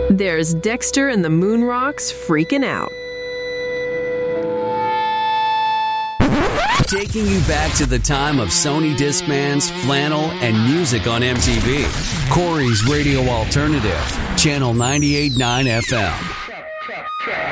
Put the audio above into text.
There's Dexter and the Moonrocks freaking out. Taking you back to the time of Sony Discmans, flannel, and music on MTV. Corey's Radio Alternative, Channel 98.9 FM.